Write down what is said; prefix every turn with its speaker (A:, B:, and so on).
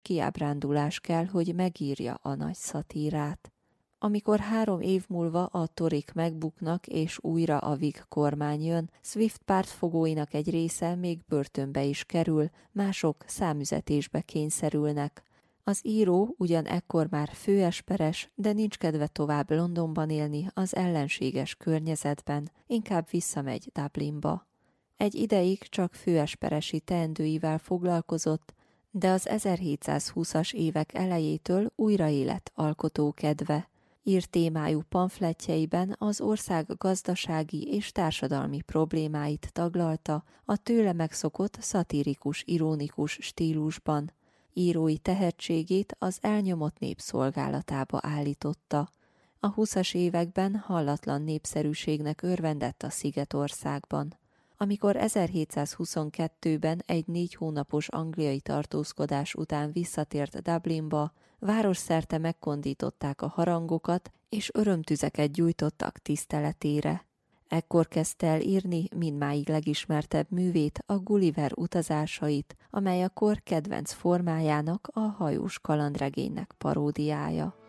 A: kiábrándulás kell, hogy megírja a nagy szatírát. Amikor 3 év múlva a torik megbuknak és újra a Whig kormány jön, Swift pártfogóinak egy része még börtönbe is kerül, mások számüzetésbe kényszerülnek. Az író ugyan ekkor már főesperes, de nincs kedve tovább Londonban élni az ellenséges környezetben, inkább visszamegy Dublinba. Egy ideig csak főesperesi teendőivel foglalkozott, de az 1720-as évek elejétől újra élet alkotó kedve. Írt témájú pamfletjeiben az ország gazdasági és társadalmi problémáit taglalta a tőle megszokott szatirikus-ironikus stílusban. Írói tehetségét az elnyomott nép szolgálatába állította. A 20-as években hallatlan népszerűségnek örvendett a Szigetországban. Amikor 1722-ben egy 4 hónapos angliai tartózkodás után visszatért Dublinba, városszerte megkondították a harangokat, és örömtüzeket gyújtottak tiszteletére. Ekkor kezdte el írni mindmáig legismertebb művét, a Gulliver utazásait, amely a kor kedvenc formájának, a hajós kalandregénynek paródiája.